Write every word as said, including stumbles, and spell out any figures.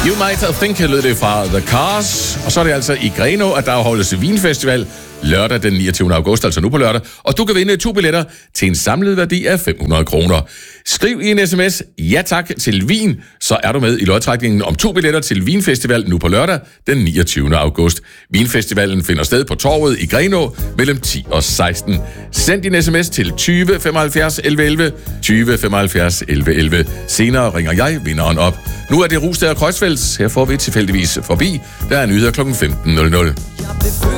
You might think, lød det fra The Cars. Og så er det altså i Grenaa, at der afholdes vinfestival lørdag den niogtyvende august, altså nu på lørdag. Og du kan vinde to billetter til en samlet værdi af fem hundrede kroner. Skriv i en sms, ja tak til vin, så er du med i lodtrækningen om to billetter til vinfestival nu på lørdag den niogtyvende august. Vinfestivalen finder sted på Torvet i Grenaa mellem ti og seksten. Send din sms til tyve femoghalvfjerds elleve elleve, tyve femoghalvfjerds elleve elleve. Senere ringer jeg vinderen op. Nu er det Rustad og Kreuzfeldt. Her får vi tilfældigvis forbi. Der er nyheder klokken femten nul nul.